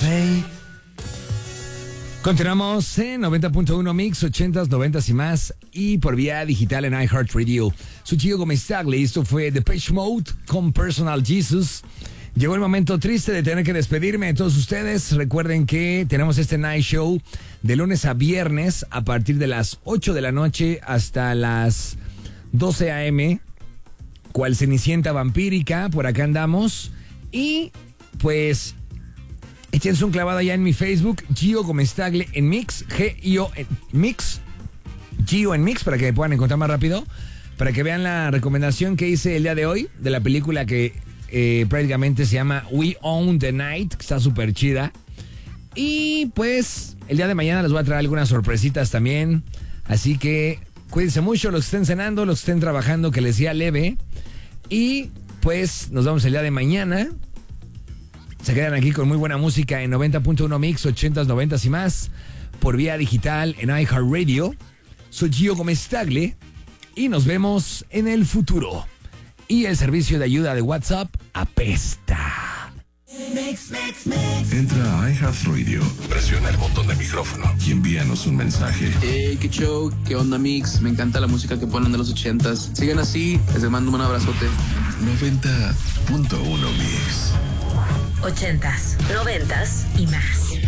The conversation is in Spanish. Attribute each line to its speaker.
Speaker 1: play. Continuamos en 90.1 Mix, 80s, 90s y más, y por vía digital en iHeartRadio. Soy Gio Gomez-Tagle, esto fue Depeche Mode con Personal Jesus. Llegó el momento triste de tener que despedirme de todos ustedes. Recuerden que tenemos este night show de lunes a viernes a partir de las 8 de la noche hasta las 12 a.m. Cual Cenicienta Vampírica, por acá andamos. Y pues échense un clavado allá en mi Facebook, Gio Gomez-Tagle en Mix, G-I-O en Mix, Gio en Mix, para que me puedan encontrar más rápido, para que vean la recomendación que hice el día de hoy de la película que prácticamente se llama We Own the Night, que está súper chida. Y pues el día de mañana les voy a traer algunas sorpresitas también, así que cuídense mucho los que estén cenando, los que estén trabajando, que les sea leve. Y pues nos vemos el día de mañana. Se quedan aquí con muy buena música en 90.1 Mix, 80s, 90s y más, por vía digital en iHeartRadio. Soy Gio Gomez-Tagle y nos vemos en el futuro. Y el servicio de ayuda de WhatsApp apesta.
Speaker 2: Entra a iHeartRadio, presiona el botón de micrófono y envíanos un mensaje.
Speaker 3: Hey, qué show, qué onda Mix, me encanta la música que ponen de los 80s. Sigan así, les mando un abrazote.
Speaker 2: 90.1 Mix.
Speaker 4: 80s, 90s y más.